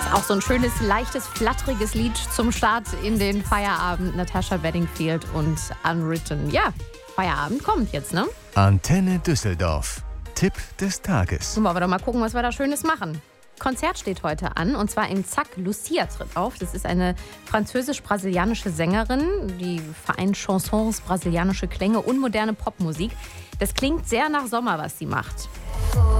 Auch so ein schönes, leichtes, flatteriges Lied zum Start in den Feierabend. Natasha Bedingfield und Unwritten. Ja, Feierabend kommt jetzt, ne? Antenne Düsseldorf. Tipp des Tages. Nun wollen wir doch mal gucken, was wir da Schönes machen. Konzert steht heute an, und zwar in Zack. Lucia tritt auf. Das ist eine französisch-brasilianische Sängerin, die vereint Chansons, brasilianische Klänge und moderne Popmusik. Das klingt sehr nach Sommer, was sie macht.